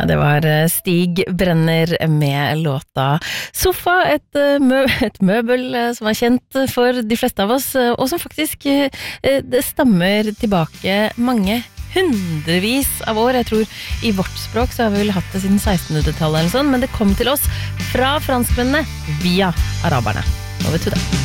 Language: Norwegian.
Det var Stig Brenner med låta Sofa, et møbel som er kjent for de fleste av oss, og som faktisk det stammer tilbake mange hundrevis av år. Jeg tror i vårt språk så har vi vel hatt det siden 1600-tallet eller sånn, men det kom til oss fra franskmennene via araberne. Over til det.